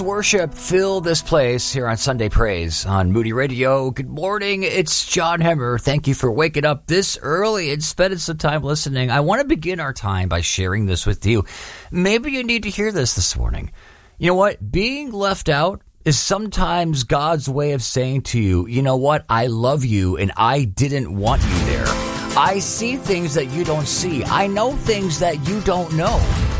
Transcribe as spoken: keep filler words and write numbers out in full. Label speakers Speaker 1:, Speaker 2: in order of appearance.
Speaker 1: Worship fill this place here on Sunday Praise on Moody Radio. Good morning. It's John Hemmer. Thank you for waking up this early and spending some time listening. I want to begin our time by sharing this with you. Maybe you need to hear this this morning. You know what? Being left out is sometimes God's way of saying to you, you know what? I love you and I didn't want you there. I see things that you don't see. I know things that you don't know.